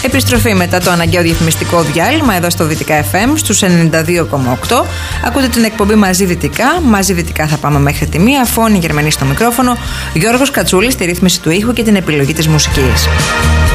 Επιστροφή μετά το αναγκαίο διαφημιστικό διάλειμμα εδώ στο Δυτικά FM στους 92,8. Ακούτε την εκπομπή Μαζί Δυτικά. Μαζί Δυτικά θα πάμε μέχρι τη 1. Φώνη Γερμανή στο μικρόφωνο, Γιώργος Κατσούλης στη ρύθμιση του ήχου και την επιλογή της μουσικής.